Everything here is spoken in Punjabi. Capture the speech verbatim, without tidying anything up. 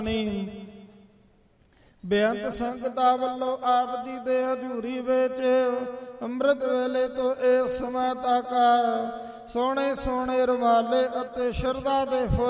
ਬੇਅੰਤ ਸੰਗਤਾਂ ਵੱਲੋਂ ਆਪ ਜੀ ਦੇ ਹਜ਼ੂਰੀ ਵਿੱਚ ਅੰਮ੍ਰਿਤ ਵੇਲੇ ਤੋਂ ਇਸ ਸਮਾਂ ਤੱਕ ਸੋਹਣੇ ਸੋਹਣੇ ਰੁਮਾਲੇ ਅਤੇ ਸ਼ਰਧਾ ਦੇ ਫੁੱਲ